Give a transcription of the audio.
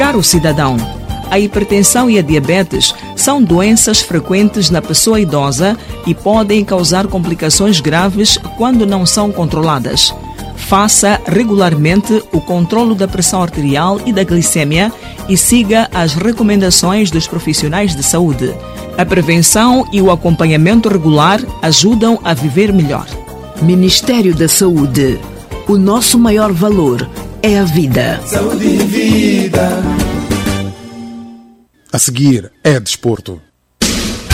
Caro cidadão, a hipertensão e a diabetes são doenças frequentes na pessoa idosa e podem causar complicações graves quando não são controladas. Faça regularmente o controlo da pressão arterial e da glicemia e siga as recomendações dos profissionais de saúde. A prevenção e o acompanhamento regular ajudam a viver melhor. Ministério da Saúde. O nosso maior valor é a vida. Saúde e vida. A seguir é desporto.